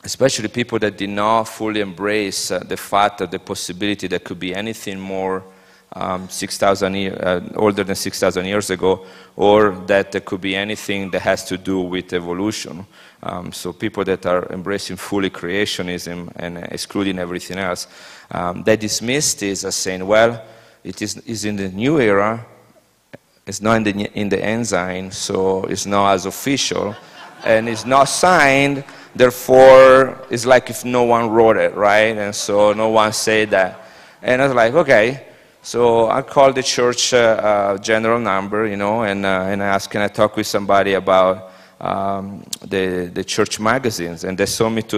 especially people that did not fully embrace the fact of the possibility that could be anything more 6,000 older than 6,000 years ago, or that there could be anything that has to do with evolution. So people that are embracing fully creationism and excluding everything else, they dismissed this as saying, well, it is in the new era, it's not in the ensign, so it's not as official, and it's not signed, therefore it's like if no one wrote it, right? And so no one said that. And I was like, okay. So I called the church general number, and I asked, can I talk with somebody about the church magazines? And they sent me to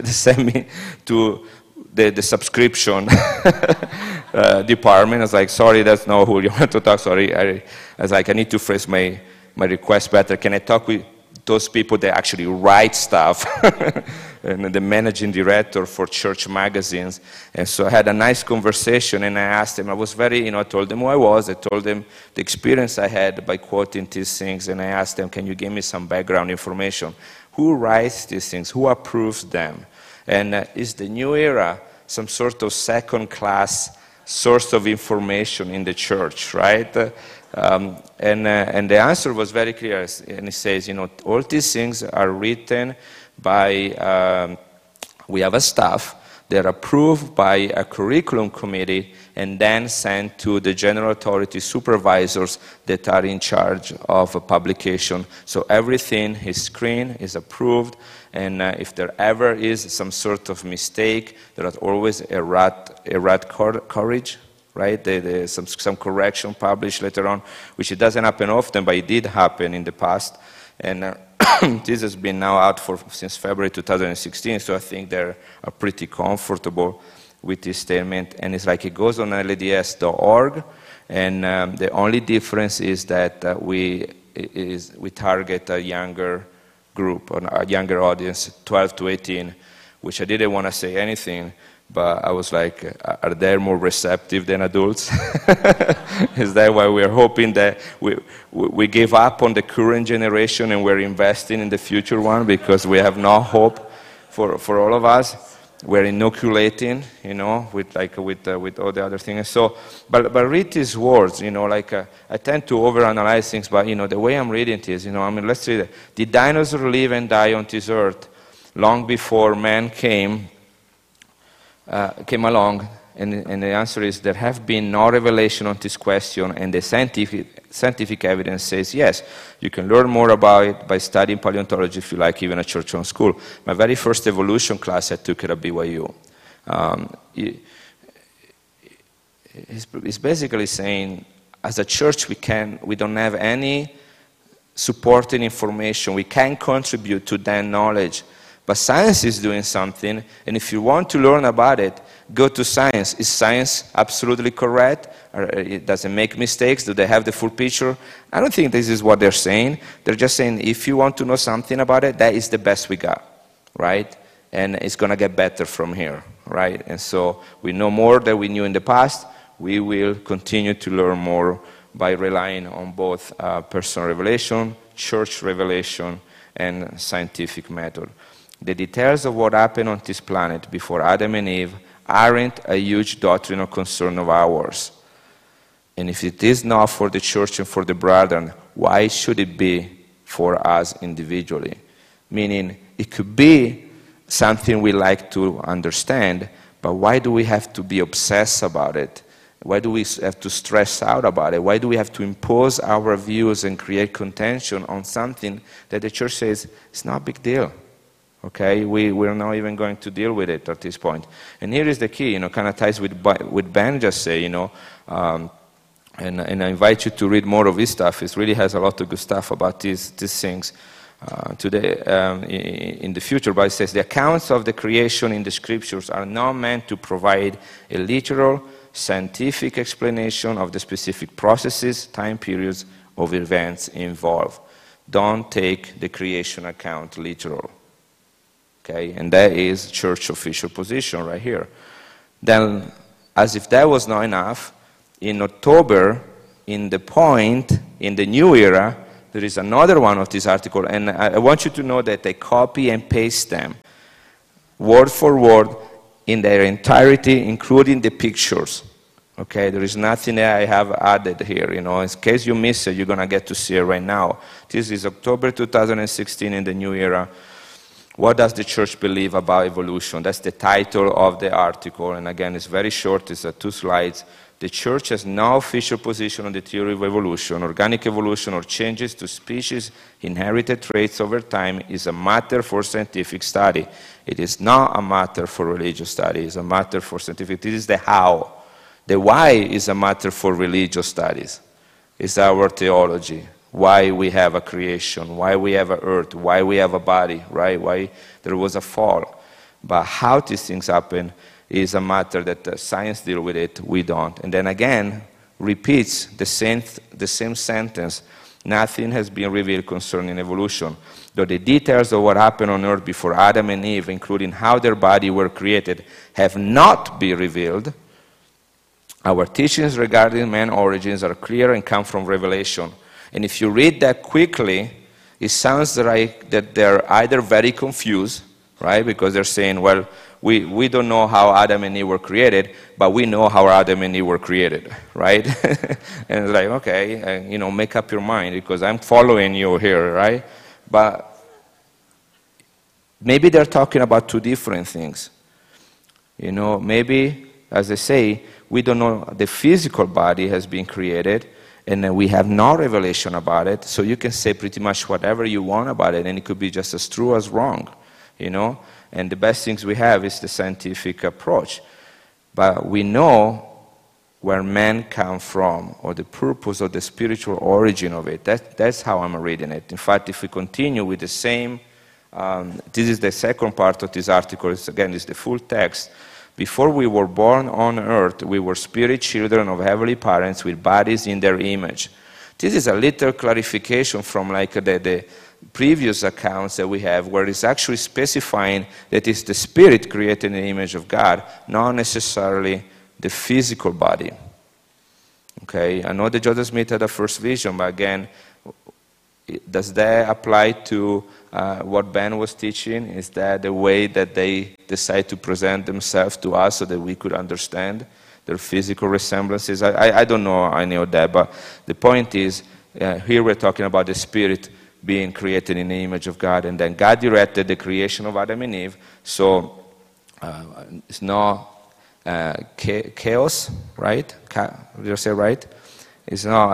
the subscription department. I was like, sorry, that's not who you want to talk. Sorry, I was like, I need to phrase my request better. Can I talk with those people that actually write stuff? And the managing director for church magazines. And so I had a nice conversation, and I asked him, I was very, I told them who I was, I told them the experience I had by quoting these things, and I asked them, can you give me some background information? Who writes these things? Who approves them? And is the new era some sort of second-class source of information in the church, right? And the answer was very clear, and it says, all these things are written by, we have a staff, they're approved by a curriculum committee and then sent to the general authority supervisors that are in charge of a publication. So everything is screened, is approved, and if there ever is some sort of mistake, there is always a rat courage, right? Some correction published later on, which it doesn't happen often, but it did happen in the past. And this has been now out since February 2016, so I think they're pretty comfortable with this statement. And it's like it goes on LDS.org, and the only difference is that we target a younger group, a younger audience, 12 to 18, which I didn't want to say anything, but I was like, are they more receptive than adults? Is that why we're hoping that we give up on the current generation and we're investing in the future one, because we have no hope for all of us? We're inoculating, with all the other things. So, but read these words, I tend to overanalyze things, but the way I'm reading this, let's read it. Did dinosaurs live and die on this earth long before man came along? And the answer is there have been no revelation on this question, and the scientific evidence says yes. You can learn more about it by studying paleontology if you like, even at Church on School. My very first evolution class I took at BYU. It's basically saying, as a church, we don't have any supporting information. We can't contribute to that knowledge. But science is doing something, and if you want to learn about it, go to science. Is science absolutely correct? Or it doesn't make mistakes? Do they have the full picture? I don't think this is what they're saying. They're just saying, if you want to know something about it, that is the best we got, right? And it's going to get better from here, right? And so we know more than we knew in the past. We will continue to learn more by relying on both personal revelation, church revelation, and scientific method. The details of what happened on this planet before Adam and Eve aren't a huge doctrinal concern of ours. And if it is not for the church and for the brethren, why should it be for us individually? Meaning, it could be something we like to understand, but why do we have to be obsessed about it? Why do we have to stress out about it? Why do we have to impose our views and create contention on something that the church says it's not a big deal? Okay, we're not even going to deal with it at this point. And here is the key, kind of ties with Ben just say, and I invite you to read more of his stuff. It really has a lot of good stuff about these things today in the future. But it says the accounts of the creation in the scriptures are not meant to provide a literal scientific explanation of the specific processes, time periods of events involved. Don't take the creation account literal. Okay, and that is church official position right here. Then, as if that was not enough, in October, in the point, in the new era, there is another one of this article, and I want you to know that I copy and paste them. word for word, in their entirety, including the pictures. Okay, there is nothing that I have added here, you know. In case you miss it, you're going to get to see it right now. This is October 2016 in the new era. What does the church believe about evolution? That's the title of the article. And again, it's very short. It's 2 slides. The church has no official position on the theory of evolution. Organic evolution or changes to species' inherited traits over time is a matter for scientific study. It is not a matter for religious study. It's a matter for scientific. This is the how. The why is a matter for religious studies. It's our theology. Why we have a creation, why we have an earth, why we have a body, right? Why there was a fall. But how these things happen is a matter that science deals with it, we don't. And then again, repeats the same sentence. Nothing has been revealed concerning evolution. Though the details of what happened on earth before Adam and Eve, including how their bodies were created, have not been revealed, our teachings regarding man's origins are clear and come from Revelation. And if you read that quickly, it sounds like that they're either very confused, right? Because they're saying, well, we don't know how Adam and Eve were created, but we know how Adam and Eve were created, right? And it's like, okay, you know, make up your mind because I'm following you here, right? But maybe they're talking about two different things. You know, maybe, as I say, we don't know the physical body has been created, and we have no revelation about it, so you can say pretty much whatever you want about it, and it could be just as true as wrong, you know? And the best things we have is the scientific approach. But we know where man come from, or the purpose or the spiritual origin of it. That's how I'm reading it. In fact, if we continue with the same, this is the second part of this article, it's the full text. Before we were born on earth, we were spirit children of heavenly parents with bodies in their image. This is a little clarification from like the previous accounts that we have, where it's actually specifying that it's the spirit created in the image of God, not necessarily the physical body. Okay, I know that Joseph Smith had a first vision, but again, does that apply to what Ben was teaching? Is that the way that they decide to present themselves to us so that we could understand their physical resemblances? I don't know any of that, but the point is, here we're talking about the spirit being created in the image of God, and then God directed the creation of Adam and Eve, so it's not chaos, right? Did I say right? It's not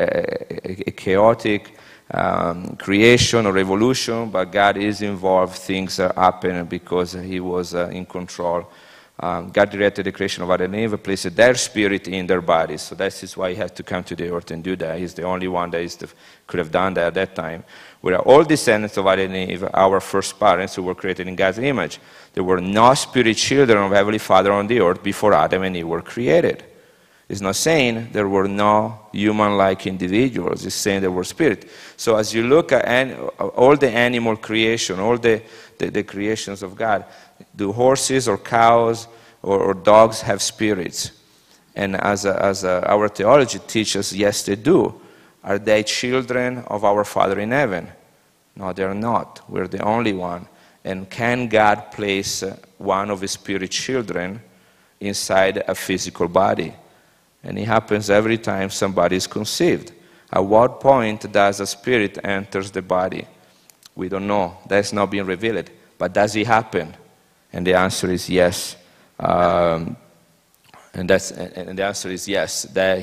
a chaotic creation or evolution, but God is involved. Things are happening because He was in control. God directed the creation of Adam and Eve, placed their spirit in their bodies. So that is why He had to come to the earth and do that. He's the only one that could have done that at that time. We are all descendants of Adam and Eve, our first parents who were created in God's image. There were no spirit children of Heavenly Father on the earth before Adam and Eve were created. It's not saying there were no human-like individuals. It's saying there were spirit. So as you look at all the animal creation, all the creations of God, do horses or cows or dogs have spirits? And as our theology teaches, yes, they do. Are they children of our Father in heaven? No, they're not. We're the only one. And can God place one of His spirit children inside a physical body? And it happens every time somebody is conceived. At what point does a spirit enters the body? We don't know. That's not being revealed. But does it happen? And the answer is yes. And the answer is yes. That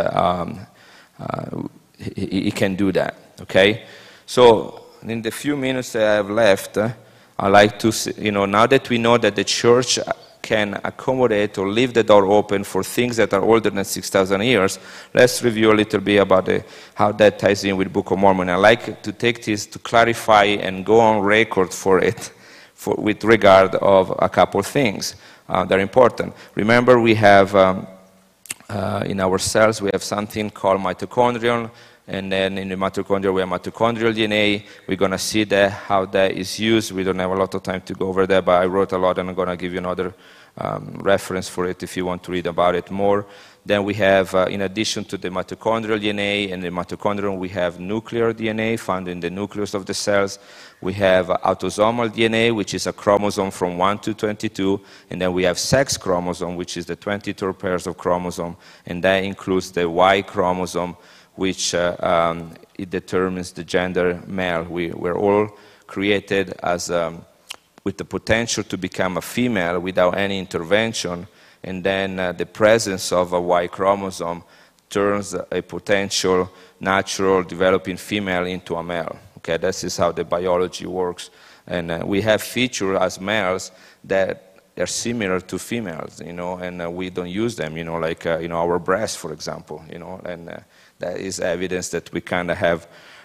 he can do that. Okay. So in the few minutes that I have left, I like to, now that we know that the church can accommodate or leave the door open for things that are older than 6,000 years, let's review a little bit about how that ties in with the Book of Mormon. I like to take this to clarify and go on record for it with regard of a couple things that are important. Remember, we have in our cells, we have something called mitochondrion And then in the mitochondria, we have mitochondrial DNA. We're going to see that, how that is used. We don't have a lot of time to go over that, but I wrote a lot, and I'm going to give you another reference for it if you want to read about it more. Then we have, in addition to the mitochondrial DNA and the mitochondrion, we have nuclear DNA found in the nucleus of the cells. We have autosomal DNA, which is a chromosome from 1 to 22. And then we have sex chromosome, which is the 23 pairs of chromosome. And that includes the Y chromosome, which it determines the gender male. We're all created as with the potential to become a female without any intervention. And then the presence of a Y chromosome turns a potential natural developing female into a male. Okay, this is how the biology works. And we have features as males that are similar to females, you know, and we don't use them, you know, like, you know, our breasts, for example, you know, and that is evidence that we kind of have,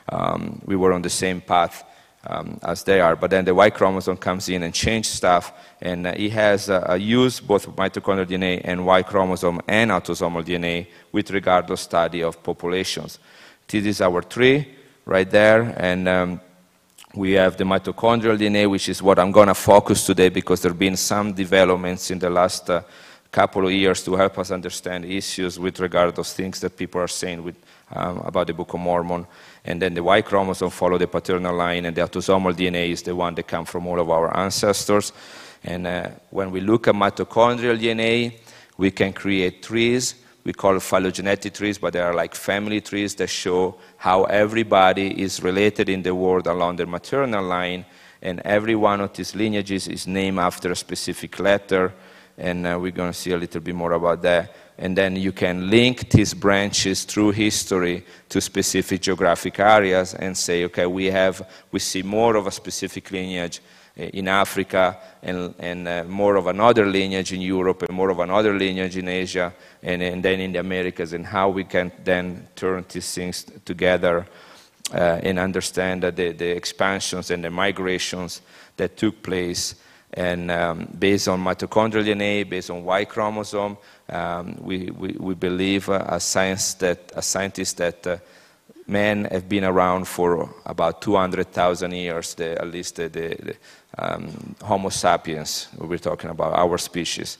we were on the same path as they are. But then the Y chromosome comes in and changes stuff, and it has used both mitochondrial DNA and Y chromosome and autosomal DNA with regard to study of populations. This is our tree right there, and we have the mitochondrial DNA, which is what I'm going to focus today because there have been some developments in the last couple of years to help us understand issues with regard to things that people are saying with, about the Book of Mormon. And then the Y chromosome follow the paternal line, and the autosomal DNA is the one that comes from all of our ancestors. And when we look at mitochondrial DNA, we can create trees. We call it phylogenetic trees, but they are like family trees that show how everybody is related in the world along the maternal line, and every one of these lineages is named after a specific letter, and we're going to see a little bit more about that. And then you can link these branches through history to specific geographic areas and say, okay, we see more of a specific lineage in Africa, and more of another lineage in Europe, and more of another lineage in Asia, and then in the Americas, and how we can then turn these things together and understand the expansions and the migrations that took place. And based on mitochondrial DNA, based on Y chromosome, we believe as scientists that men have been around for about 200,000 years, at least the Homo sapiens, we're talking about, our species.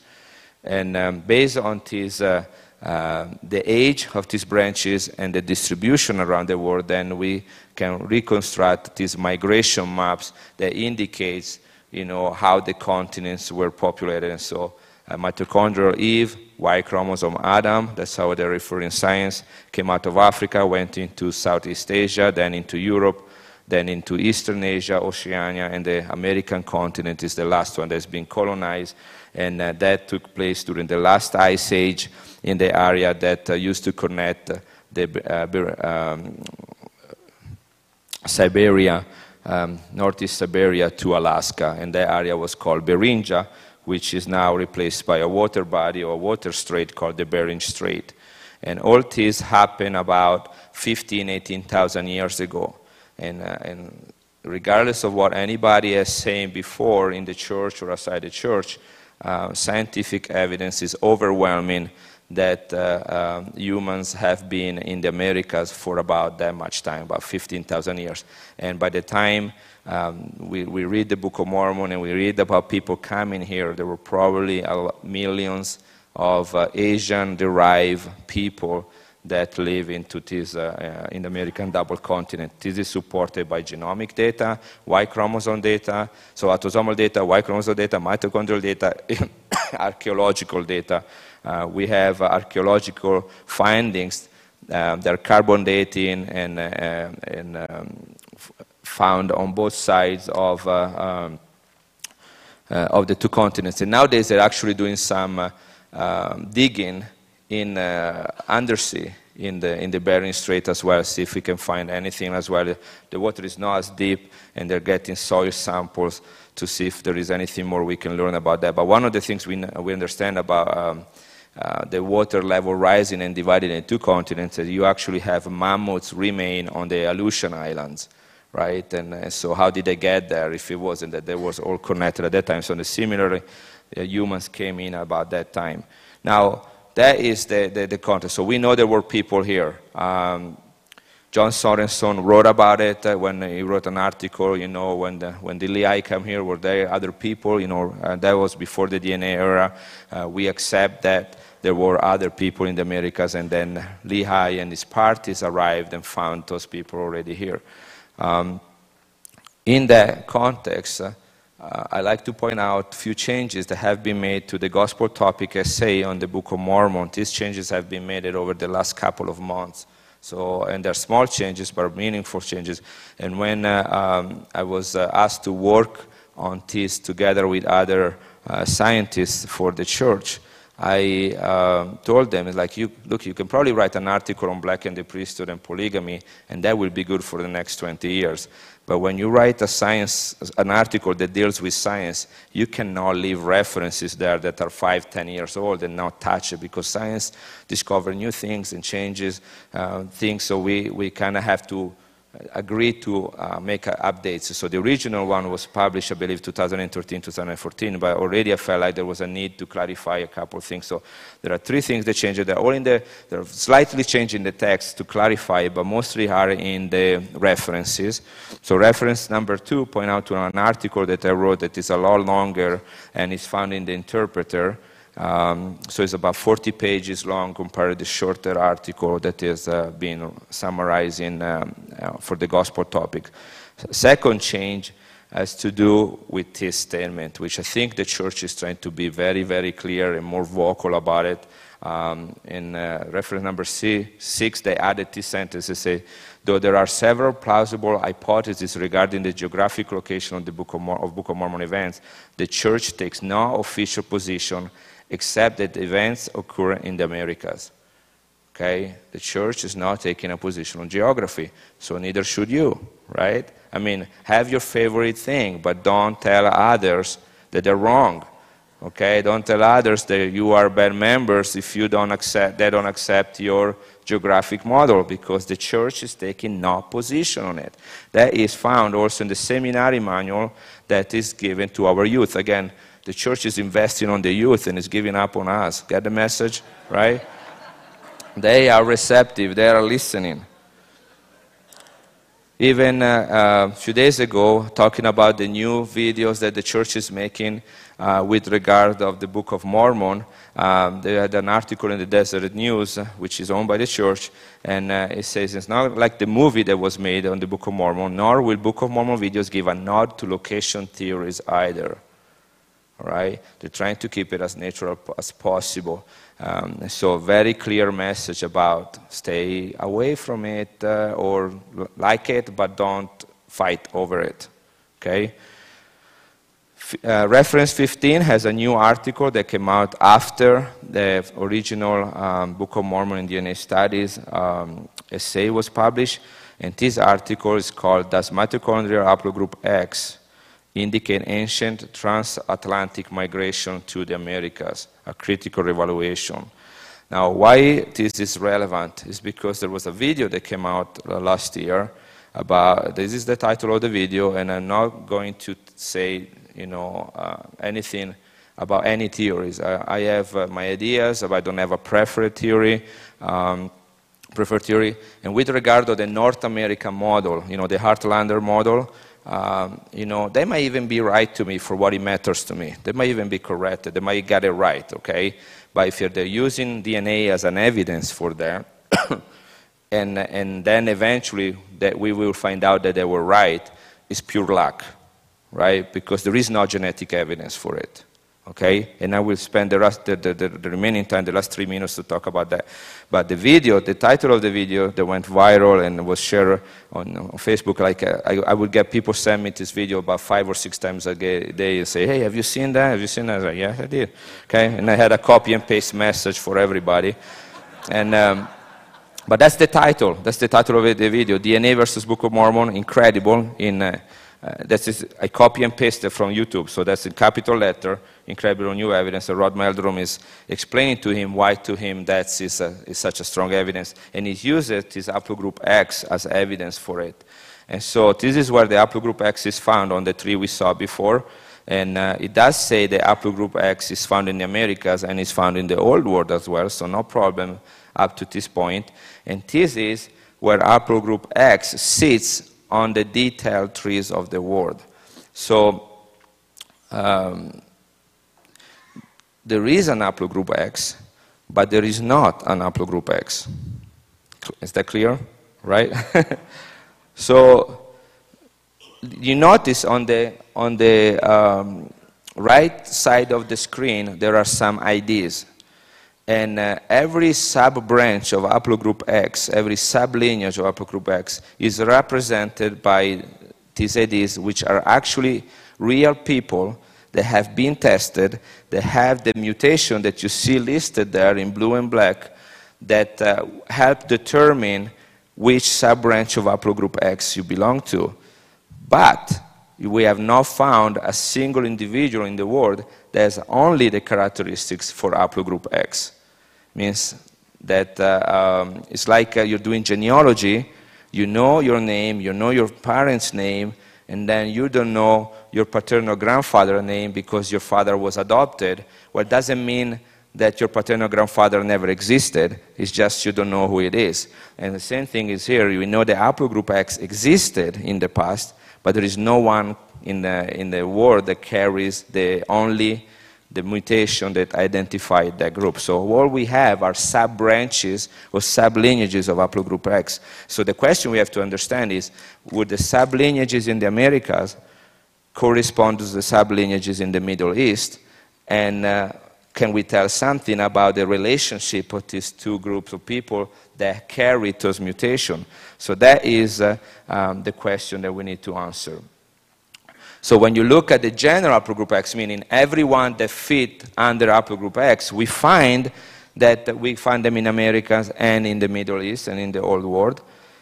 And based on this, the age of these branches and the distribution around the world, then we can reconstruct these migration maps that indicates, you know, how the continents were populated. And so mitochondrial Eve, Y chromosome Adam, that's how they refer in science, came out of Africa, went into Southeast Asia, then into Europe, then into Eastern Asia, Oceania, and the American continent is the last one that's been colonized. And that took place during the last ice age in the area that used to connect the Siberia, Northeast Siberia to Alaska. And that area was called Beringia, which is now replaced by a water body or a water strait called the Bering Strait. And all this happened about 15,000, 18,000 years ago. And regardless of what anybody is saying before in the church or outside the church, scientific evidence is overwhelming that humans have been in the Americas for about that much time, about 15,000 years. And by the time we read the Book of Mormon and we read about people coming here, there were probably millions of Asian-derived people that live into this, in the American double continent. This is supported by genomic data, Y chromosome data, so autosomal data, Y chromosome data, mitochondrial data, archaeological data. We have archaeological findings that are carbon dating and found on both sides of the two continents. And nowadays they're actually doing some digging in undersea in the Bering Strait as well, see if we can find anything as well. The water is not as deep, and they're getting soil samples to see if there is anything more we can learn about that. But one of the things we understand about the water level rising and dividing into two continents is you actually have mammoths remain on the Aleutian Islands, right? And so how did they get there if it wasn't that they was all connected at that time? So similarly, humans came in about that time. Now, that is the context. So we know there were people here. John Sorenson wrote about it when he wrote an article, you know, when the Lehigh came here, were there other people, you know, that was before the DNA era. We accept that there were other people in the Americas, and then Lehigh and his parties arrived and found those people already here. In that context, I like to point out a few changes that have been made to the Gospel Topic essay on the Book of Mormon. These changes have been made over the last couple of months. So, and they're small changes, but meaningful changes. And when I was asked to work on this together with other scientists for the church, I told them, like, look, you can probably write an article on Black and the priesthood and polygamy, and that will be good for the next 20 years. But when you write an article that deals with science, you cannot leave references there that are 5, 10 years old and not touch it, because science discovers new things and changes things, so we kind of have to agree to make updates. So the original one was published, I believe, 2013, 2014, but already I felt like there was a need to clarify a couple of things. So there are 3 things that changed. They're all they're slightly changing the text to clarify, but mostly are in the references. So reference number 2 point out to an article that I wrote that is a lot longer and is found in the Interpreter. So it's about 40 pages long compared to the shorter article that is being summarized for the Gospel Topic. Second change has to do with this statement, which I think the church is trying to be very, very clear and more vocal about it. In reference number 6, they added this sentence. They say, though there are several plausible hypotheses regarding the geographic location of the Book of Mormon events, the church takes no official position except that events occur in the Americas. Okay? The church is not taking a position on geography, so neither should you, right? I mean, have your favorite thing, but don't tell others that they're wrong. Okay? Don't tell others that you are bad members if they don't accept your geographic model, because the church is taking no position on it. That is found also in the seminary manual that is given to our youth. Again, the church is investing on the youth and is giving up on us. Get the message, right? They are receptive. They are listening. Even a few days ago, talking about the new videos that the church is making with regard of the Book of Mormon, they had an article in the Deseret News, which is owned by the church, and it says it's not like the movie that was made on the Book of Mormon, nor will Book of Mormon videos give a nod to location theories either. All right? They're trying to keep it as natural as possible. So very clear message about stay away from it or like it, but don't fight over it. Okay? Reference 15 has a new article that came out after the original Book of Mormon and DNA Studies essay was published. And this article is called, Does Mitochondrial Haplogroup X Indicate Ancient Transatlantic Migration to the Americas? A critical revaluation. Now, why this is relevant is because there was a video that came out last year about, this is the title of the video, and I'm not going to say, anything about any theories. I have my ideas, but I don't have a preferred theory. And with regard to the North American model, the Heartlander model, they might even be right to me for what it matters to me. They might even be correct. They might get it right, okay? But if they're using DNA as an evidence for that, and then eventually that we will find out that they were right, it's pure luck, right? Because there is no genetic evidence for it, okay? And I will spend the remaining time, the last 3 minutes, to talk about that. But the video, the title of the video that went viral and was shared on Facebook, like I would get people send me this video about 5 or 6 times a day and say, hey, have you seen that? Have you seen that? I was like, yeah, I did. Okay, and I had a copy and paste message for everybody. And but that's the title. That's the title of the video, DNA versus Book of Mormon, incredible. I copy and paste it from YouTube, so that's in capital letter, incredible new evidence. And Rod Meldrum is explaining to him why to him that is such a strong evidence. And he uses his haplogroup X as evidence for it. And so this is where the haplogroup X is found on the tree we saw before. And it does say the haplogroup X is found in the Americas and is found in the Old World as well, so no problem up to this point. And this is where haplogroup X sits on the detailed trees of the world. So there is an haplogroup X, but there is not an haplogroup X. Is that clear? Right? So you notice on the right side of the screen there are some IDs, and every sub-branch of haplogroup X, every sub-lineage of haplogroup X is represented by these IDs, which are actually real people that have been tested, that have the mutation that you see listed there in blue and black, that help determine which sub-branch of haplogroup X you belong to. But we have not found a single individual in the world that has only the characteristics for haplogroup X. Means that it's like you're doing genealogy, you know your name, you know your parents' name, and then you don't know your paternal grandfather's name because your father was adopted. Well, it doesn't mean that your paternal grandfather never existed. It's just you don't know who it is. And the same thing is here. We know that haplogroup X existed in the past, but there is no one in the world that carries only the mutation that identified that group. So all we have are sub-branches or sub-lineages of haplogroup X. So the question we have to understand is, would the sub-lineages in the Americas correspond to the sub-lineages in the Middle East? And can we tell something about the relationship of these two groups of people that carry those mutations? So that is the question that we need to answer. So when you look at the general haplogroup X, meaning everyone that fit under haplogroup X, we find that we find them in Americas and in the Middle East and in the Old World.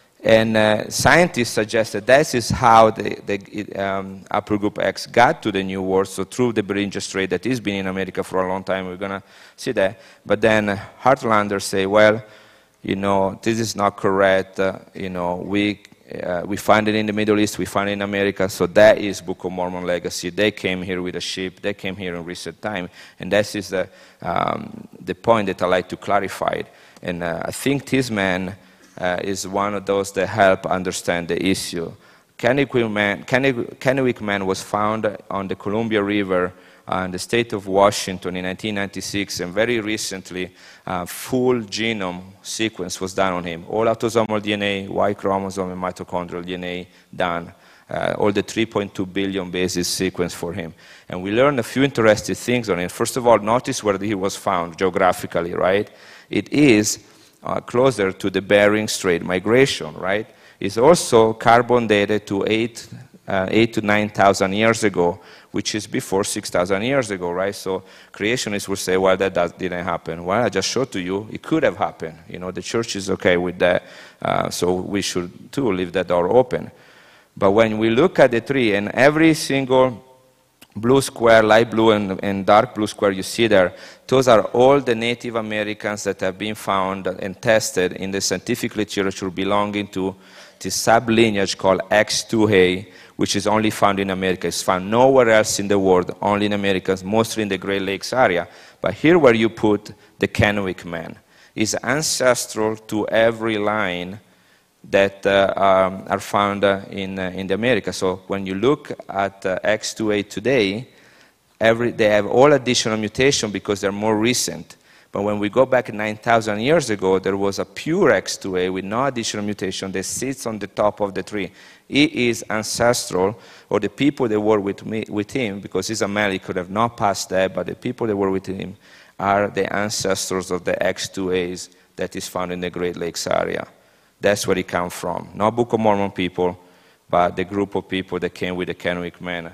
And scientists suggest that this is how the haplogroup X got to the New World, so through the Beringia Strait that has been in America for a long time. We're going to see that. But then Heartlanders say, well, you know, this is not correct. You know, we find it in the Middle East, we find it in America, so that is Book of Mormon legacy. They came here with a ship, they came here in recent time, and that is the point that I like to clarify. And I think this man is one of those that help understand the issue. Kennewick Man was found on the Columbia River in the state of Washington in 1996, and very recently, full genome sequence was done on him. All autosomal DNA, Y chromosome, and mitochondrial DNA done. All the 3.2 billion bases sequence for him. And we learned a few interesting things on it. First of all, notice where he was found geographically, right? It is closer to the Bering Strait migration, right? It's also carbon dated to 8 to 9,000 years ago, which is before 6,000 years ago, right? So creationists will say, well, that didn't happen. Well, I just showed to you, it could have happened. You know, the church is okay with that, so we should, too, leave that door open. But when we look at the tree, and every single blue square, light blue and dark blue square you see there, those are all the Native Americans that have been found and tested in the scientific literature belonging to this sub-lineage called X2A, which is only found in America. It's found nowhere else in the world, only in America, mostly in the Great Lakes area. But here where you put the Kennewick Man is ancestral to every line that are found in the Americas. So when you look at X2A today, they have all additional mutation because they're more recent. But when we go back 9,000 years ago, there was a pure X2A with no additional mutation that sits on the top of the tree. He is ancestral, or the people that were with him, because he's a male, he could have not passed that, but the people that were with him are the ancestors of the X2As that is found in the Great Lakes area. That's where he comes from. Not Book of Mormon people, but the group of people that came with the Kennewick Man,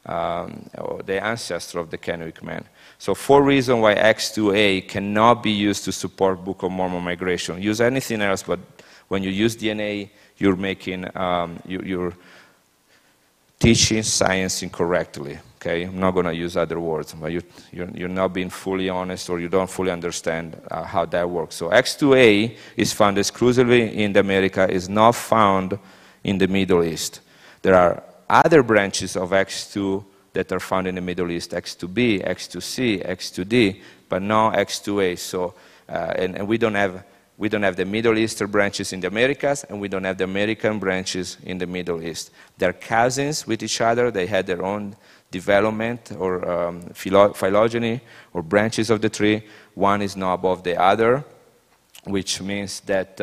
or the ancestor of the Kennewick Man. So 4 reasons why X2A cannot be used to support Book of Mormon migration. Use anything else, but when you use DNA, you're making, you're teaching science incorrectly. Okay, I'm not going to use other words, but you're not being fully honest, or you don't fully understand how that works. So X2A is found exclusively in the America, is not found in the Middle East. There are other branches of X2 that are found in the Middle East, X2B, X2C, X2D, but no X2A. So, and we don't have We don't have the Middle Eastern branches in the Americas, and we don't have the American branches in the Middle East. They're cousins with each other. They had their own development or phylogeny or branches of the tree. One is not above the other, which means that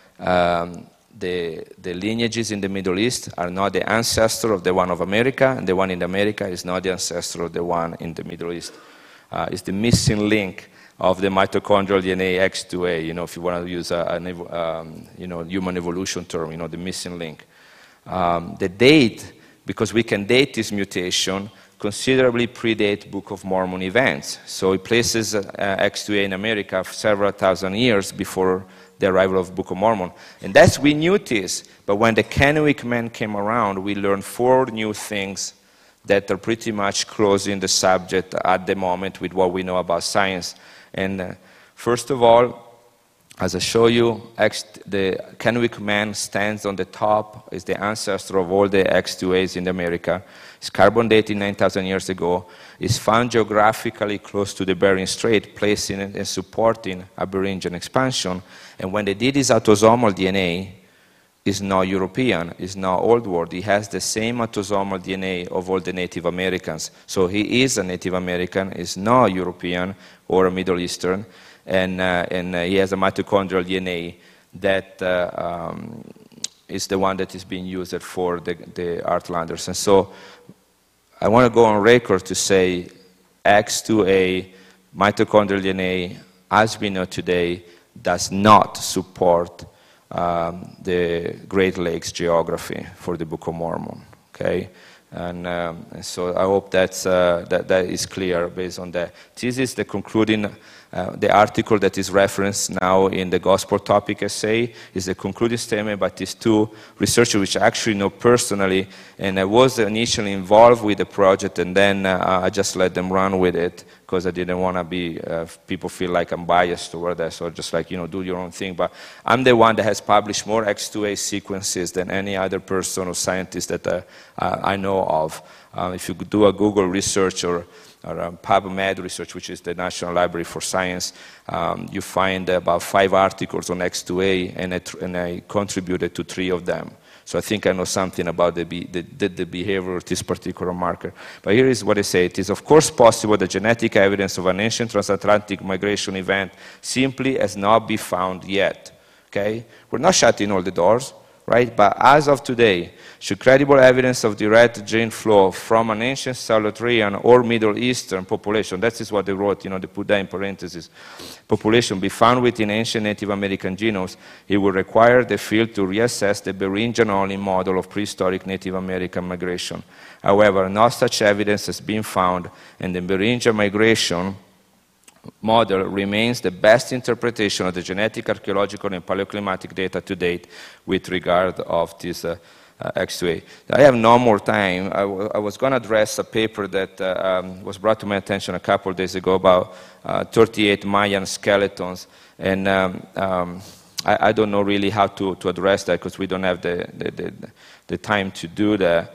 the lineages in the Middle East are not the ancestor of the one of America, and the one in America is not the ancestor of the one in the Middle East. It's the missing link of the mitochondrial DNA X2A, if you want to use a human evolution term, the missing link. The date, because we can date this mutation, considerably predate Book of Mormon events. So it places X2A in America several thousand years before the arrival of Book of Mormon. And we knew this, but when the Kennewick Man came around, we learned 4 new things that are pretty much closing the subject at the moment with what we know about science. And first of all, as I show you, the Kennewick Man stands on the top, is the ancestor of all the X2As in America. It's carbon dated 9,000 years ago. It's found geographically close to the Bering Strait, placing and supporting Aberingian expansion. And when they did his autosomal DNA, it's not European, it's not Old World. He has the same autosomal DNA of all the Native Americans. So he is a Native American, is not European or a Middle Eastern. And he has a mitochondrial DNA that is the one that is being used for the Heartlanders. And so I want to go on record to say X2A mitochondrial DNA, as we know today, does not support the Great Lakes geography for the Book of Mormon. Okay? And so I hope that is clear based on that. This is the concluding, the article that is referenced now in the Gospel Topic essay is the concluding statement by these 2 researchers, which I actually know personally, and I was initially involved with the project, and then I just let them run with it because I didn't want to be, people feel like I'm biased toward that, so just like, do your own thing. But I'm the one that has published more X2A sequences than any other person or scientist that I know of. If you do a Google research or PubMed research, which is the National Library for Science, you find about 5 articles on X2A, and I contributed to 3 of them. So I think I know something about the behavior of this particular marker. But here is what I say. It is, of course, possible that genetic evidence of an ancient transatlantic migration event simply has not been found yet. Okay? We're not shutting all the doors, right? But as of today, should credible evidence of direct gene flow from an ancient Solotrean or Middle Eastern population, that is what they wrote, they put that in parentheses, population be found within ancient Native American genomes, it would require the field to reassess the Beringian-only model of prehistoric Native American migration. However, no such evidence has been found, and the Beringian migration model remains the best interpretation of the genetic, archaeological, and paleoclimatic data to date with regard of this X2A. I have no more time. I was going to address a paper that was brought to my attention a couple of days ago about 38 Mayan skeletons, and I don't know really how to address that because we don't have the time to do that.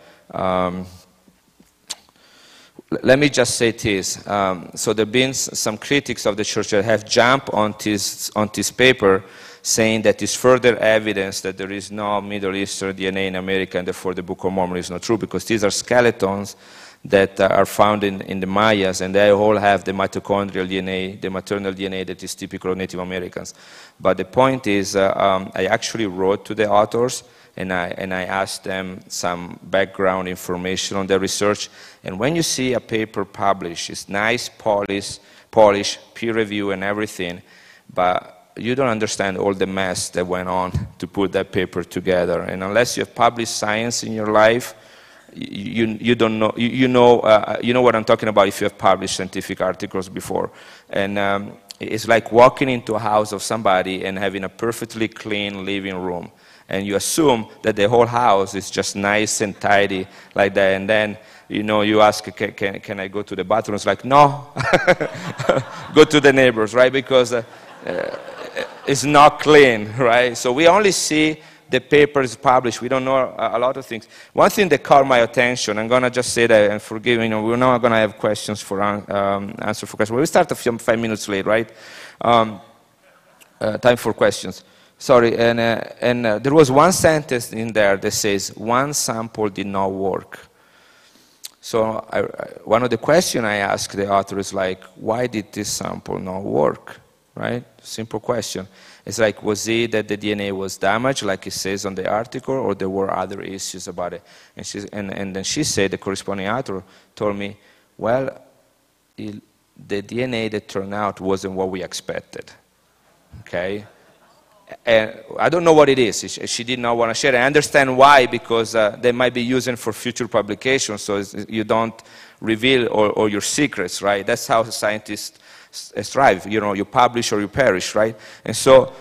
Let me just say this. So there have been some critics of the church that have jumped on this paper saying that is further evidence that there is no Middle Eastern DNA in America and therefore the Book of Mormon is not true, because these are skeletons that are found in the Mayas, and they all have the mitochondrial DNA, the maternal DNA that is typical of Native Americans. But the point is, I actually wrote to the authors, and I asked them some background information on their research. And when you see a paper published, it's nice, polished, peer review and everything, but you don't understand all the mess that went on to put that paper together. And unless you have published science in your life, you don't know. You know what I'm talking about if you have published scientific articles before. And it's like walking into a house of somebody and having a perfectly clean living room, and you assume that the whole house is just nice and tidy like that, and then you ask, can I go to the bathroom? It's like, no, go to the neighbors, right? Because it's not clean, right? So we only see the papers published. We don't know a lot of things. One thing that caught my attention, I'm going to just say that, and forgive me, we're not going to have questions for answer for questions. We'll start 5 minutes late, right? time for questions. Sorry, and there was one sentence in there that says, one sample did not work. So one of the questions I asked the author is like, why did this sample not work, right? Simple question. It's like, was it that the DNA was damaged, like it says on the article, or there were other issues about it? And then she said, the corresponding author told me, well, the DNA that turned out wasn't what we expected, okay? And I don't know what it is. She did not want to share it. I understand why, because they might be using for future publication, so you don't reveal all your secrets, right? That's how scientists strive. You know, you publish or you perish, right? And so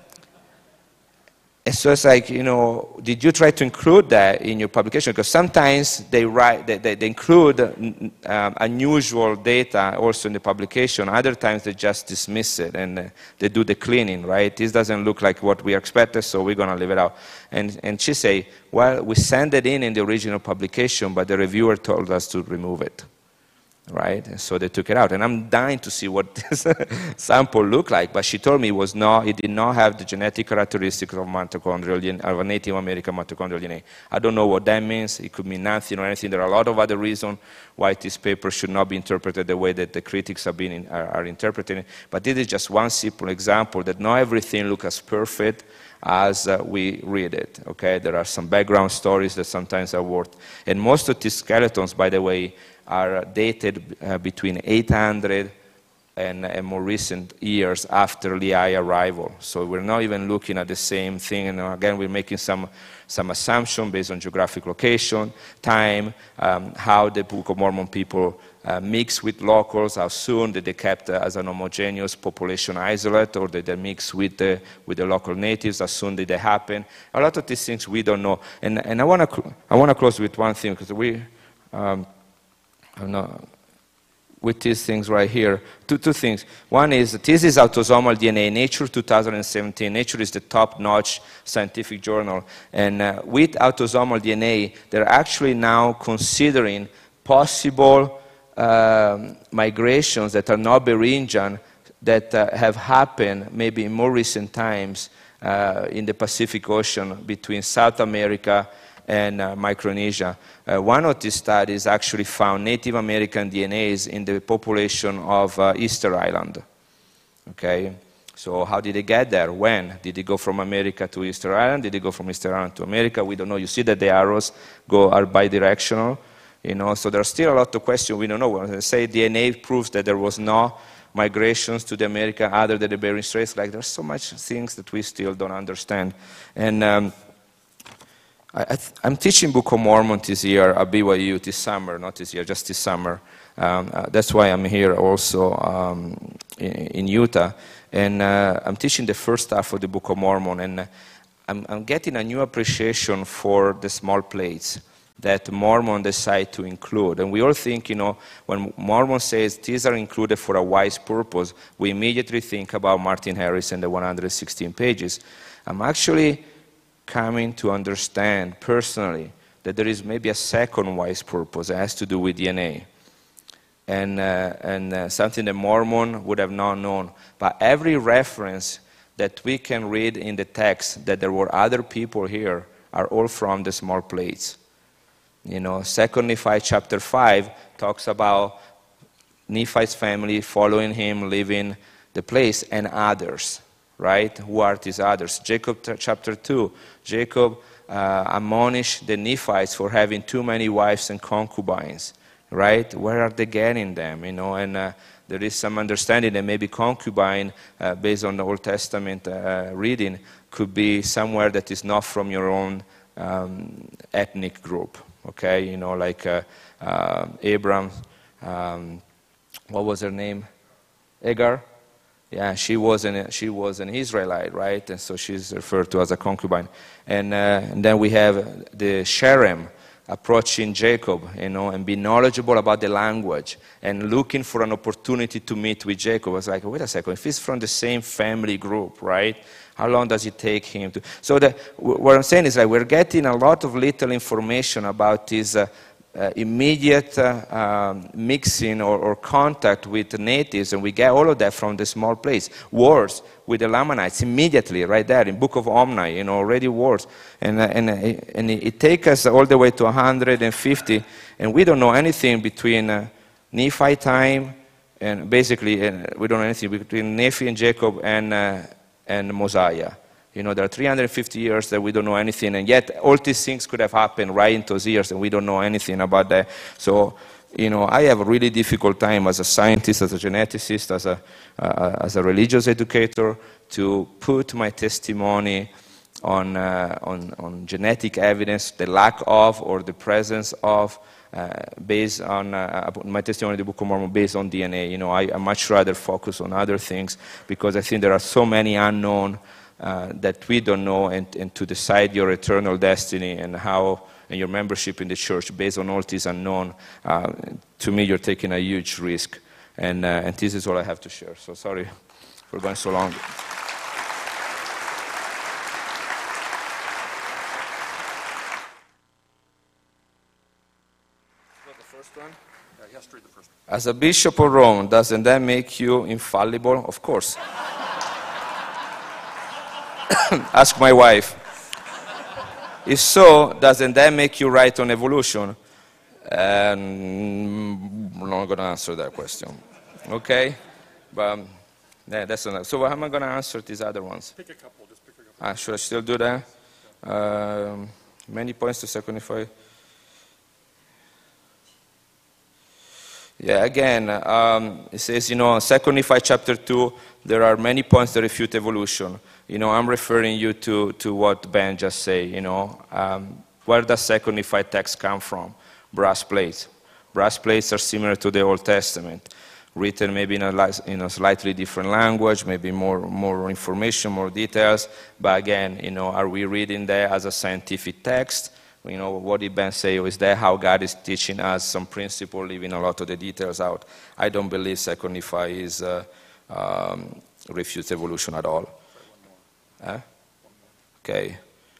it's like, you know, did you try to include that in your publication? Because sometimes they include unusual data also in the publication. Other times they just dismiss it and they do the cleaning, right? This doesn't look like what we expected, so we're going to leave it out. And she say, well, we sent it in the original publication, but the reviewer told us to remove it. Right, and so they took it out, and I'm dying to see what this sample looked like. But she told me it did not have the genetic characteristics of mitochondrial DNA, of a Native American mitochondrial DNA. I don't know what that means. It could mean nothing or anything. There are a lot of other reasons why this paper should not be interpreted the way that the critics are interpreting it. But this is just one simple example that not everything looks as perfect as we read it. Okay, there are some background stories that sometimes are worth. And most of these skeletons, by the way, are dated between 800 and more recent years after Lehi arrival. So we're not even looking at the same thing. And again, we're making some assumption based on geographic location, time, how the Book of Mormon people mix with locals, how soon did they kept as an homogeneous population isolate, or did they mix with the local natives, how soon did they happen. A lot of these things we don't know. And I want to close with one thing, because with these things right here, two things. One is, this is autosomal DNA, Nature 2017. Nature is the top-notch scientific journal. And with autosomal DNA, they're actually now considering possible migrations that are not Beringian that have happened maybe in more recent times in the Pacific Ocean between South America and Micronesia. One of these studies actually found Native American DNAs in the population of Easter Island. Okay, so how did they get there? When? Did they go from America to Easter Island? Did they go from Easter Island to America? We don't know. You see that the arrows are bidirectional. You know, so there are still a lot of questions we don't know. When they say DNA proves that there was no migrations to the America other than the Bering Straits, like there's so much things that we still don't understand. And I'm teaching Book of Mormon this year at BYU this summer, not this year, just this summer. That's why I'm here also in Utah. And I'm teaching the first half of the Book of Mormon, and I'm getting a new appreciation for the small plates that Mormon decide to include. And we all think, you know, when Mormon says these are included for a wise purpose, we immediately think about Martin Harris and the 116 pages. I'm actually coming to understand personally that there is maybe a second wise purpose that has to do with DNA. And something that Mormon would have not known. But every reference that we can read in the text that there were other people here are all from the small plates. You know, 2 Nephi chapter 5 talks about Nephi's family following him, leaving the place, and others. Right? Who are these others? Jacob chapter 2. Jacob admonished the Nephites for having too many wives and concubines. Right? Where are they getting them? You know, and there is some understanding that maybe concubine, based on the Old Testament reading, could be somewhere that is not from your own ethnic group. Okay? You know, like Abram, what was her name? Hagar? Yeah, she was an Israelite, right? And so she's referred to as a concubine. And then we have the Sherem approaching Jacob, you know, and be knowledgeable about the language and looking for an opportunity to meet with Jacob. I was like, wait a second, if he's from the same family group, right? How long does it take him to? So what I'm saying is, like, we're getting a lot of little information about these immediate mixing or contact with the natives, and we get all of that from the small place. Wars with the Lamanites immediately, right there in Book of Omni, already wars, and it takes us all the way to 150, and we don't know anything between Nephi time, and basically we don't know anything between Nephi and Jacob and Mosiah. There are 350 years that we don't know anything, and yet all these things could have happened right in those years, and we don't know anything about that. So, I have a really difficult time as a scientist, as a geneticist, as a religious educator, to put my testimony on genetic evidence, the lack of or the presence of, based on my testimony in the Book of Mormon, based on DNA. I much rather focus on other things, because I think there are so many unknown that we don't know, and to decide your eternal destiny and your membership in the church based on all this unknown, to me you're taking a huge risk, and this is all I have to share. So sorry for going so long. As a bishop of Rome, doesn't that make you infallible? Of course. Ask my wife. If so, doesn't that make you right on evolution? I'm not going to answer that question. Okay? But that's enough. So how am I going to answer these other ones? Pick a couple. Just pick a couple. Should I still do that? Many points to secondify. Yeah, again, it says, 2 Nephi chapter 2, there are many points that refute evolution. I'm referring you to what Ben just said, Where does 2 Nephi text come from? Brass plates. Brass plates are similar to the Old Testament, written maybe in a slightly different language, maybe more information, more details. But again, are we reading that as a scientific text? What did Ben say? Is that how God is teaching us some principle, leaving a lot of the details out? I don't believe 2 Nephi refutes evolution at all. Okay.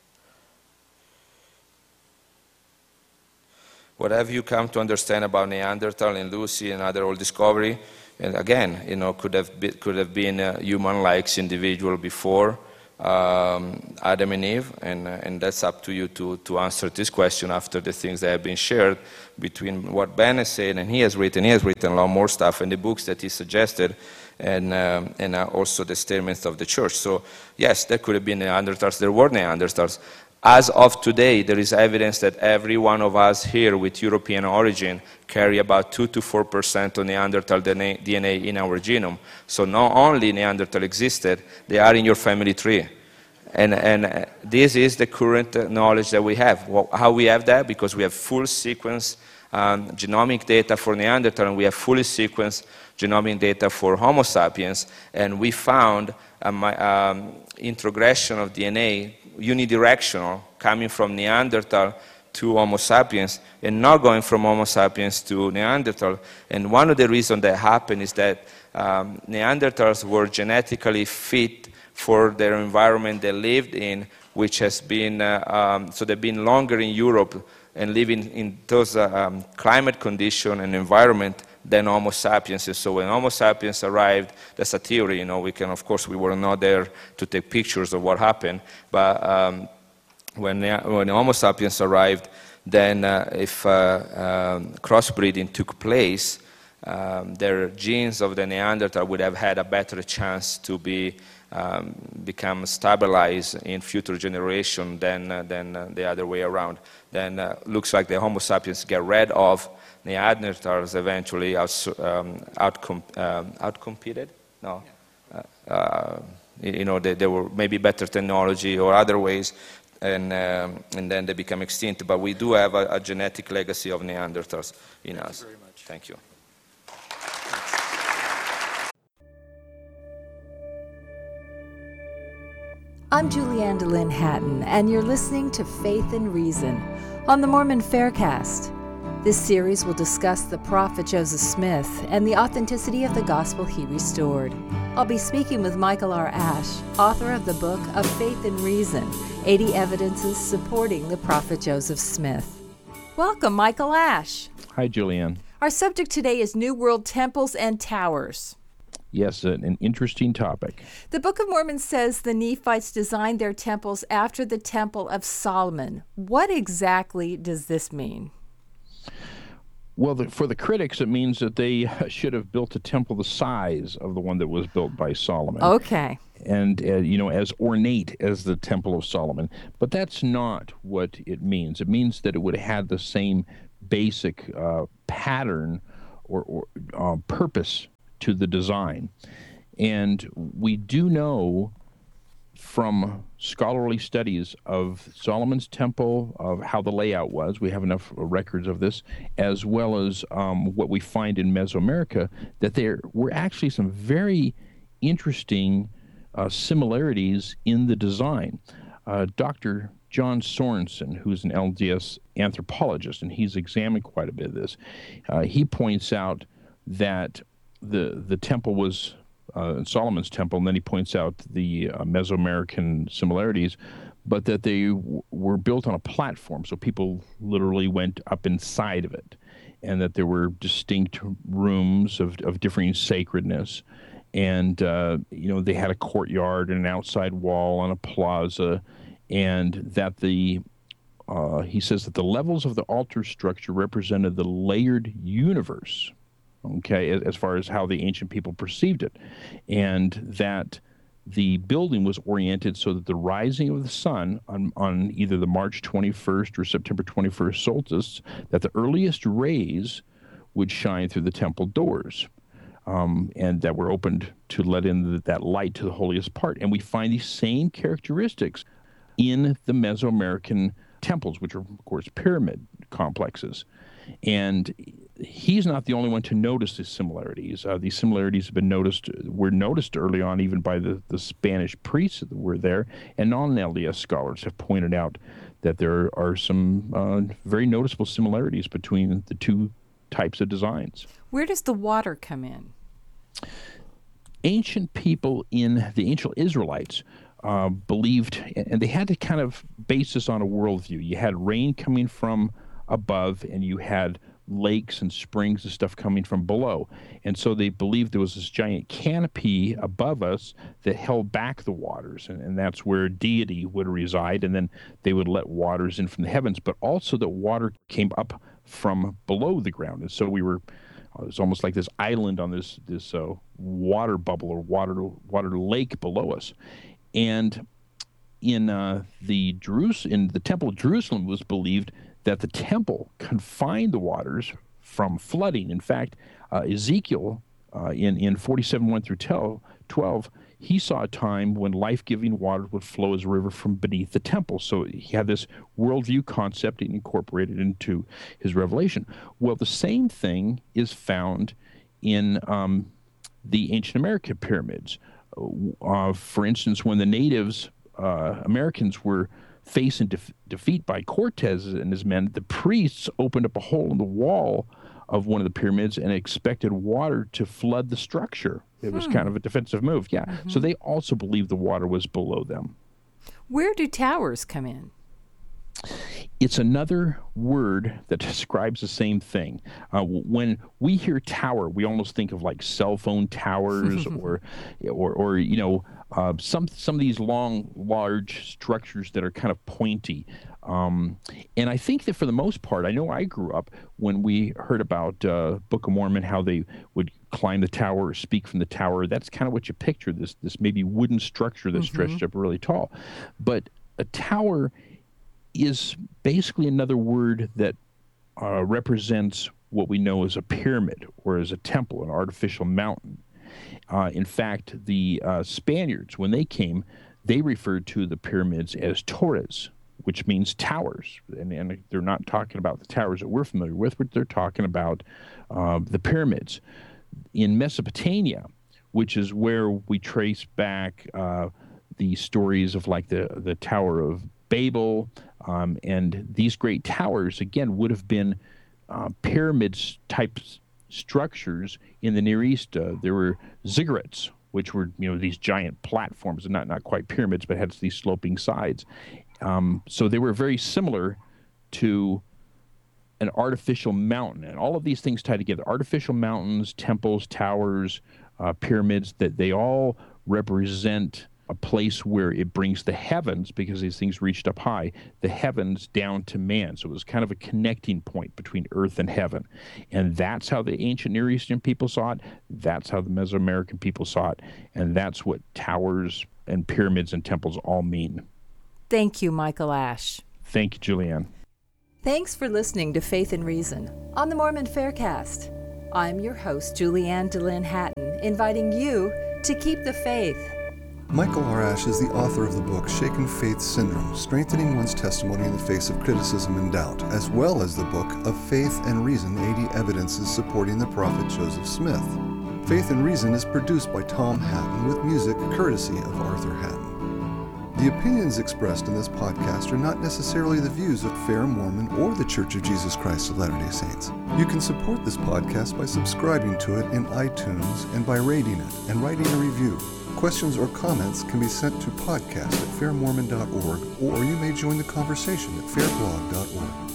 What have you come to understand about Neanderthal and Lucy and other old discovery? And again, could have been a human-like individual before Adam and Eve, and that's up to you to answer this question after the things that have been shared between what Ben has said and he has written a lot more stuff in the books that he suggested, and also the statements of the church. So yes, there could have been Neanderthals, there were Neanderthals. As of today, there is evidence that every one of us here with European origin carry about 2 to 4% of Neanderthal DNA in our genome. So not only Neanderthal existed, they are in your family tree. And this is the current knowledge that we have. How we have that? Because we have full sequence genomic data for Neanderthal, and we have fully sequenced genomic data for Homo sapiens, and we found introgression of DNA, unidirectional, coming from Neanderthal to Homo sapiens, and not going from Homo sapiens to Neanderthal. And one of the reasons that happened is that Neanderthals were genetically fit for their environment they lived in, which has been, so they've been longer in Europe and living in those climate condition and environment than Homo sapiens. So when Homo sapiens arrived, that's a theory, we were not there to take pictures of what happened, but when Homo sapiens arrived, then if crossbreeding took place, their genes of the Neanderthal would have had a better chance to become stabilized in future generation than the other way around. Then looks like the Homo sapiens get rid of Neanderthals eventually, outcompeted. No, they were maybe better technology or other ways, and then they become extinct. But we do have a genetic legacy of Neanderthals in us. Thank you very much. Thank you. I'm Julianne DeLynn Hatton, and you're listening to Faith and Reason on the Mormon Faircast. This series will discuss the prophet Joseph Smith and the authenticity of the gospel he restored. I'll be speaking with Michael R. Ash, author of the book Of Faith and Reason, 80 Evidences Supporting the Prophet Joseph Smith. Welcome, Michael Ash. Hi, Julianne. Our subject today is New World temples and towers. Yes, an interesting topic. The Book of Mormon says the Nephites designed their temples after the Temple of Solomon. What exactly does this mean? Well, for the critics, it means that they should have built a temple the size of the one that was built by Solomon. Okay. And, as ornate as the Temple of Solomon. But that's not what it means. It means that it would have had the same basic pattern or purpose to the design. And we do know from scholarly studies of Solomon's temple, of how the layout was, we have enough records of this, as well as what we find in Mesoamerica, that there were actually some very interesting similarities in the design. Dr. John Sorensen, who's an LDS anthropologist, and he's examined quite a bit of this, he points out that the temple was Solomon's temple, and then he points out the Mesoamerican similarities, but that they were built on a platform, so people literally went up inside of it, and that there were distinct rooms of differing sacredness, and they had a courtyard and an outside wall and a plaza, and that he says that the levels of the altar structure represented the layered universe. Okay, as far as how the ancient people perceived it, and that the building was oriented so that the rising of the sun on either the March 21st or September 21st solstice, that the earliest rays would shine through the temple doors, and that were opened to let in that light to the holiest part. And we find these same characteristics in the Mesoamerican temples, which are, of course, pyramid complexes. And he's not the only one to notice these similarities. These similarities were noticed early on even by the Spanish priests that were there, and non-LDS scholars have pointed out that there are some very noticeable similarities between the two types of designs. Where does the water come in? Ancient people the ancient Israelites believed, and they had to kind of base this on a worldview. You had rain coming from above, and you had lakes and springs and stuff coming from below. And so they believed there was this giant canopy above us that held back the waters, and that's where deity would reside, and then they would let waters in from the heavens, but also that water came up from below the ground. And so it was almost like this island on this water bubble or water lake below us. And in the Temple of Jerusalem, it was believed that the temple confined the waters from flooding. In fact, Ezekiel, in 47:1 through 12, he saw a time when life-giving water would flow as a river from beneath the temple. So he had this worldview concept and incorporated into his revelation. Well, the same thing is found in the ancient American pyramids. For instance, when the natives, Americans, were facing defeat by Cortez and his men, the priests opened up a hole in the wall of one of the pyramids and expected water to flood the structure. It was kind of a defensive move, yeah. Mm-hmm. So they also believed the water was below them. Where do towers come in? It's another word that describes the same thing. When we hear tower, we almost think of like cell phone towers or some of these long, large structures that are kind of pointy. And I think that for the most part, I know I grew up when we heard about Book of Mormon, how they would climb the tower or speak from the tower. That's kind of what you picture, this maybe wooden structure that stretched up really tall. But a tower is basically another word that represents what we know as a pyramid or as a temple, an artificial mountain. In fact, the Spaniards, when they came, they referred to the pyramids as torres, which means towers. And they're not talking about the towers that we're familiar with, but they're talking about the pyramids. In Mesopotamia, which is where we trace back the stories of like the Tower of Babel, and these great towers, again, would have been pyramids-type structures in the Near East. There were ziggurats, which were these giant platforms, and not quite pyramids, but had these sloping sides. So they were very similar to an artificial mountain. And all of these things tie together. Artificial mountains, temples, towers, pyramids, that they all represent a place where it brings the heavens, because these things reached up high, the heavens down to man. So it was kind of a connecting point between earth and heaven. And that's how the ancient Near Eastern people saw it. That's how the Mesoamerican people saw it. And that's what towers and pyramids and temples all mean. Thank you, Michael Ash. Thank you, Julianne. Thanks for listening to Faith and Reason on the Mormon Faircast. I'm your host, Julianne DeLynn Hatton, inviting you to keep the faith. Michael R. Ash is the author of the book Shaken Faith Syndrome, Strengthening One's Testimony in the Face of Criticism and Doubt, as well as the book Of Faith and Reason, 80 Evidences Supporting the Prophet Joseph Smith. Faith and Reason is produced by Tom Hatton with music courtesy of Arthur Hatton. The opinions expressed in this podcast are not necessarily the views of Fair Mormon or the Church of Jesus Christ of Latter-day Saints. You can support this podcast by subscribing to it in iTunes and by rating it and writing a review. Questions or comments can be sent to podcast@fairmormon.org, or you may join the conversation at fairblog.org.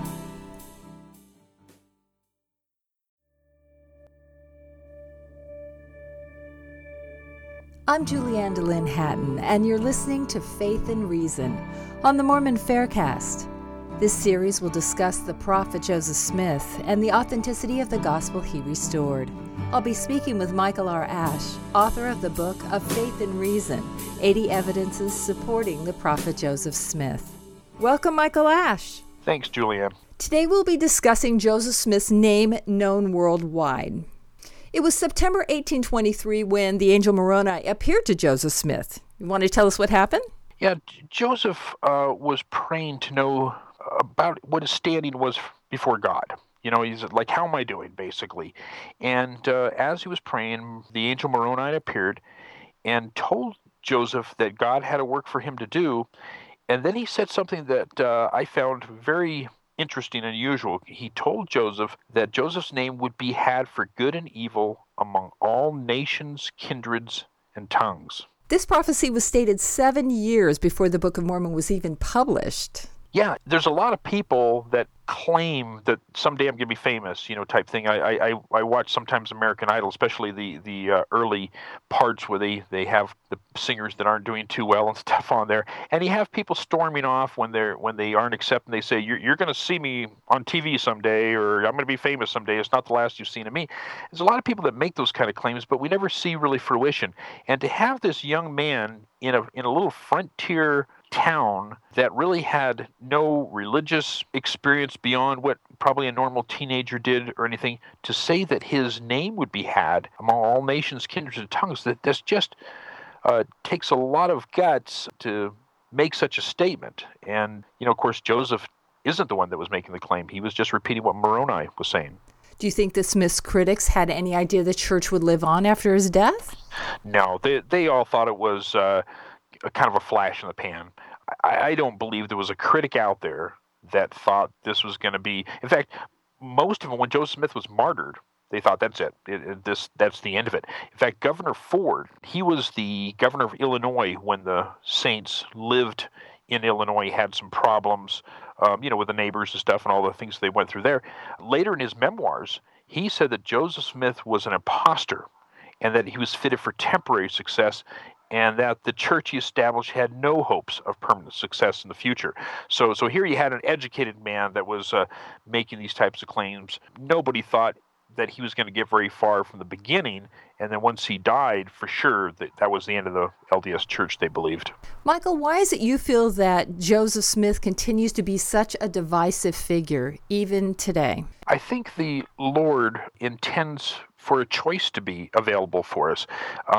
I'm Julianne DeLynn Hatton, and you're listening to Faith and Reason on the Mormon Faircast. This series will discuss the prophet Joseph Smith and the authenticity of the gospel he restored. I'll be speaking with Michael R. Ash, author of the book Of Faith and Reason, 80 Evidences Supporting the Prophet Joseph Smith. Welcome, Michael Ash. Thanks, Julianne. Today we'll be discussing Joseph Smith's name known worldwide. It was September 1823 when the angel Moroni appeared to Joseph Smith. You want to tell us what happened? Yeah, Joseph was praying to know about what his standing was before God. You know, he's like, how am I doing, basically? And as he was praying, the angel Moroni appeared and told Joseph that God had a work for him to do. And then he said something that I found very interesting and unusual. He told Joseph that Joseph's name would be had for good and evil among all nations, kindreds, and tongues. This prophecy was stated 7 years before the Book of Mormon was even published. Yeah, there's a lot of people that claim that someday I'm going to be famous, type thing. I watch sometimes American Idol, especially the early parts where they have the singers that aren't doing too well and stuff on there, and you have people storming off when they aren't accepted. They say you're going to see me on TV someday, or I'm going to be famous someday. It's not the last you've seen of me. There's a lot of people that make those kind of claims, but we never see really fruition. And to have this young man in a little frontier town that really had no religious experience beyond what probably a normal teenager did or anything, to say that his name would be had among all nations, kindreds, and tongues, that's just takes a lot of guts to make such a statement. And, of course, Joseph isn't the one that was making the claim. He was just repeating what Moroni was saying. Do you think the Smith's critics had any idea the church would live on after his death? No, they all thought it was kind of a flash in the pan. I don't believe there was a critic out there that thought this was going to be. In fact, most of them, when Joseph Smith was martyred, they thought that's it. That's the end of it. In fact, Governor Ford, he was the governor of Illinois when the Saints lived in Illinois, had some problems, with the neighbors and stuff and all the things they went through there. Later in his memoirs, he said that Joseph Smith was an imposter and that he was fitted for temporary success, and that the church he established had no hopes of permanent success in the future. So here you had an educated man that was making these types of claims. Nobody thought that he was going to get very far from the beginning, and then once he died, for sure, that was the end of the LDS church, they believed. Michael, why is it you feel that Joseph Smith continues to be such a divisive figure, even today? I think the Lord intends for a choice to be available for us.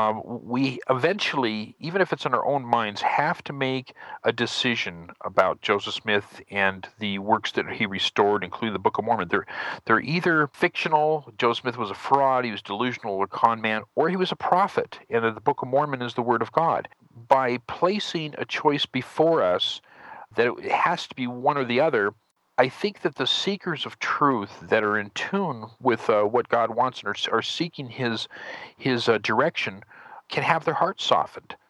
We eventually, even if it's in our own minds, have to make a decision about Joseph Smith and the works that he restored, including the Book of Mormon. They're either fictional, Joseph Smith was a fraud, he was delusional or a con man, or he was a prophet, and that the Book of Mormon is the Word of God. By placing a choice before us that it has to be one or the other, I think that the seekers of truth that are in tune with what God wants and are seeking His direction can have their hearts softened.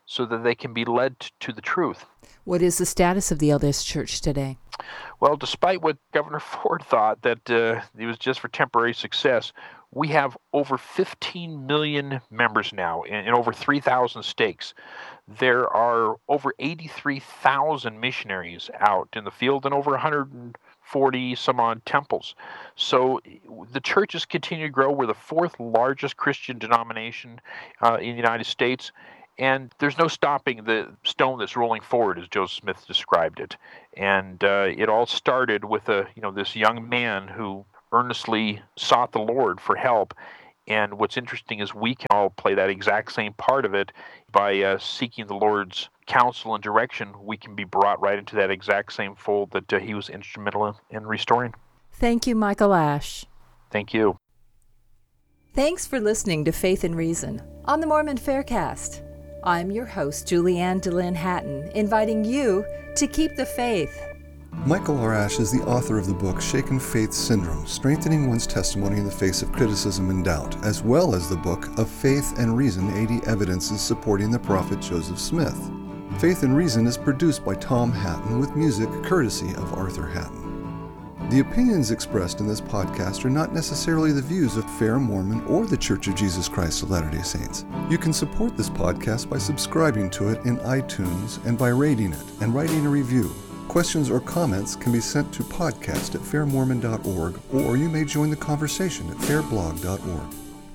so that they can be led to the truth. What is the status of the LDS Church today? Well, despite what Governor Ford thought, that it was just for temporary success, we have over 15 million members now in over 3,000 states. There are over 83,000 missionaries out in the field and over 140 some odd temples. So the churches continue to grow. We're the fourth largest Christian denomination in the United States. And there's no stopping the stone that's rolling forward, as Joseph Smith described it. And it all started with this young man who earnestly sought the Lord for help. And what's interesting is we can all play that exact same part of it by seeking the Lord's counsel and direction. We can be brought right into that exact same fold that he was instrumental in restoring. Thank you, Michael Ash. Thank you. Thanks for listening to Faith and Reason on the Mormon Faircast. I'm your host, Julianne DeLynn Hatton, inviting you to keep the faith. Michael R. Ash is the author of the book Shaken Faith Syndrome, Strengthening One's Testimony in the Face of Criticism and Doubt, as well as the book Of Faith and Reason, 80 Evidences Supporting the Prophet Joseph Smith. Faith and Reason is produced by Tom Hatton with music courtesy of Arthur Hatton. The opinions expressed in this podcast are not necessarily the views of Fair Mormon or the Church of Jesus Christ of Latter-day Saints. You can support this podcast by subscribing to it in iTunes and by rating it and writing a review. Questions or comments can be sent to podcast@fairmormon.org, or you may join the conversation at fairblog.org.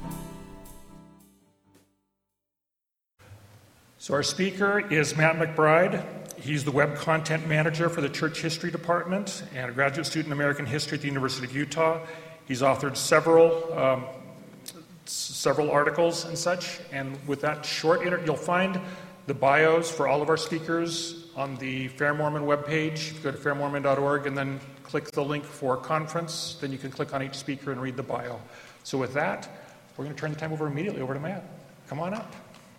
So our speaker is Matt McBride. He's the web content manager for the Church History Department and a graduate student in American History at the University of Utah. He's authored several articles and such. And with that short you'll find the bios for all of our speakers on the Fair Mormon webpage. Go to fairmormon.org and then click the link for conference. Then you can click on each speaker and read the bio. So with that, we're going to turn the time immediately over to Matt. Come on up.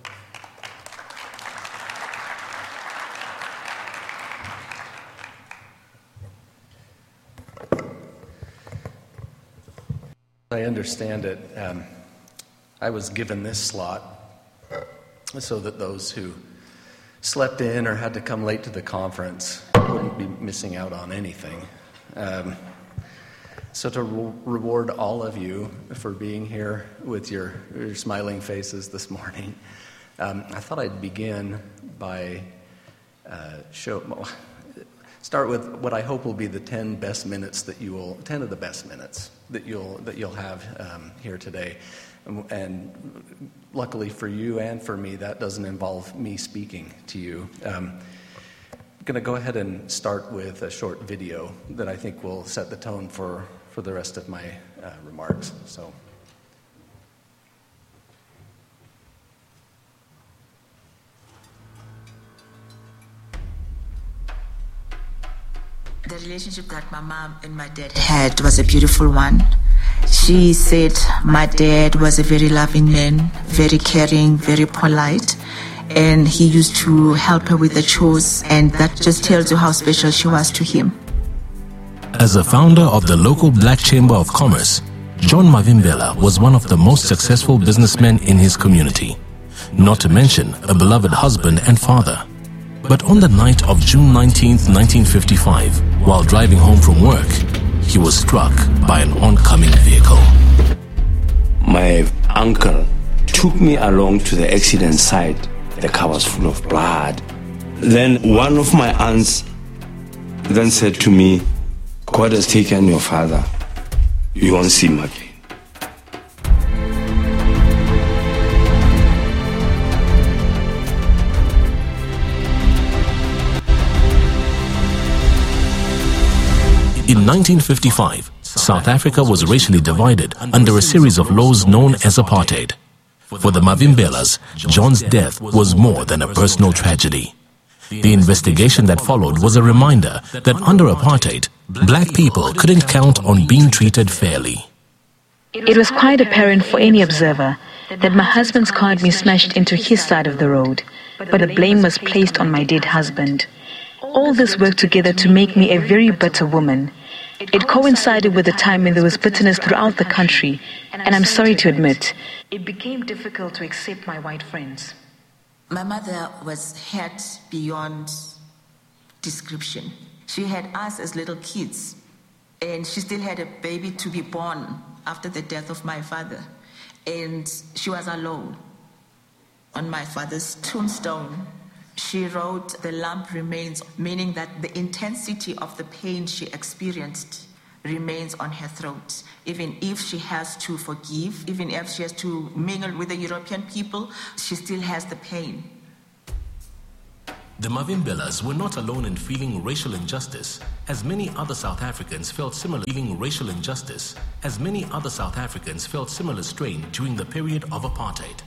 I understand it. I was given this slot so that those who slept in or had to come late to the conference wouldn't be missing out on anything. So to reward all of you for being here with your smiling faces this morning, I thought I'd begin by start with what I hope will be the 10 of the best minutes that you'll have here today. And luckily for you and for me, that doesn't involve me speaking to you. I'm going to go ahead and start with a short video that I think will set the tone for the rest of my remarks. So. The relationship that my mom and my dad had was a beautiful one. She said my dad was a very loving man, very caring, very polite, and he used to help her with the chores, and that just tells you how special she was to him. As a founder of the local Black Chamber of Commerce, John Mavimbela was one of the most successful businessmen in his community, not to mention a beloved husband and father. But on the night of June 19th, 1955, while driving home from work, he was struck by an oncoming vehicle. My uncle took me along to the accident site. The car was full of blood. Then one of my aunts then said to me, "God has taken your father. You won't see him again." In 1955, South Africa was racially divided under a series of laws known as apartheid. For the Mavimbelas, John's death was more than a personal tragedy. The investigation that followed was a reminder that under apartheid, black people couldn't count on being treated fairly. It was quite apparent for any observer that my husband's car had been smashed into his side of the road, but the blame was placed on my dead husband. All this worked together to make me a very bitter woman. It coincided with a time when there was bitterness throughout the country, and I'm sorry to admit, it became difficult to accept my white friends. My mother was hurt beyond description. She had us as little kids, and she still had a baby to be born after the death of my father. And she was alone. On my father's tombstone, she wrote, "The lump remains," meaning that the intensity of the pain she experienced remains on her throat. Even if she has to forgive, even if she has to mingle with the European people, she still has the pain. The Mavimbelas were not alone in feeling racial injustice, as many other South Africans felt similar strain during the period of apartheid.